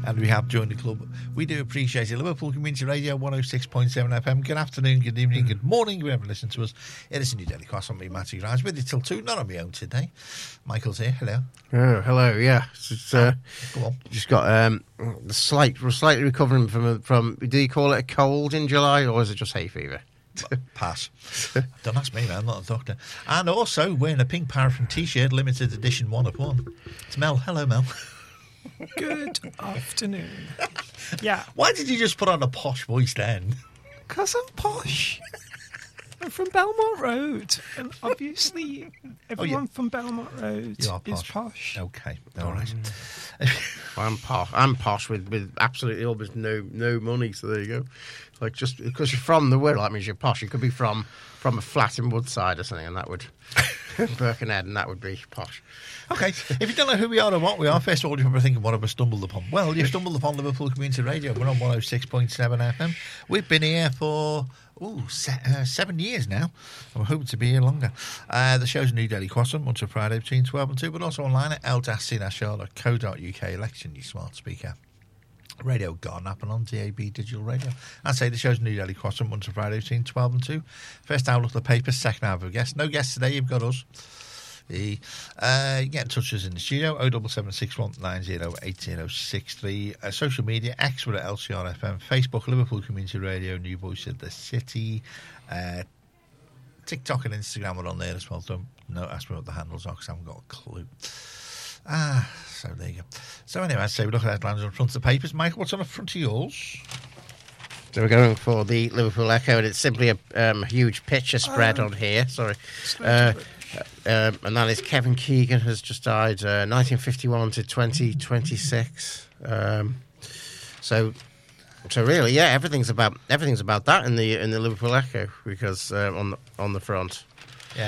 and we have joined the club. We do appreciate it. Liverpool Community Radio 106.7 FM. Good afternoon, good evening, good morning, whoever listens to us. It is a new Daily Cross on me, Matty Grimes, with you till 2, not on my own today. Michael's here, hello. Oh, hello, yeah. Go on. Just got we're slightly recovering from, do you call it a cold in July, or is it just hay fever? Pass. Don't ask me, man. I'm not a doctor. And also wearing a pink paraffin T-shirt, limited edition 1 of 1. It's Mel. Hello, Mel. Good afternoon. Yeah. Why did you just put on a posh voice then? Because I'm posh. I'm from Belmont Road, and obviously everyone from Belmont Road is posh. Okay, all right. I'm posh with absolutely almost no money, so there you go. Like, just because you're from the Wirral, that means you're posh. You could be from a flat in Woodside or something, and that would Birkenhead, and that would be posh. Okay, if you don't know who we are or what we are, first of all, you're probably thinking, what have I stumbled upon? Well, you've stumbled upon Liverpool Community Radio. We're on 106.7 FM. We've been here for 7 years now, and we're hoping to be here longer. The show's a new daily crossing, once a Friday between 12 and 2, but also online at l-c-r.co.uk. Election your smart speaker. Radio Garden app and on DAB digital radio. I'd say the show's new daily crossing, once a Friday between 12 and 2. First hour, look at the papers. Second hour, of a guest. No guests today, you've got us. You get in touch with us in the studio, 07761908063. Social media, X, we're at LCRFM. Facebook, Liverpool Community Radio, New Voice of the City. TikTok and Instagram are on there as well. Don't ask me what the handles are because I haven't got a clue. So there you go. So anyway, I'd say we look at headlines on front of the papers. Michael, what's on the front of yours? So we're going for the Liverpool Echo, and it's simply a huge picture spread on here. Sorry. And that is Kevin Keegan has just died, 1951 to 2026. So really, yeah, everything's about that in the Liverpool Echo, because on the front.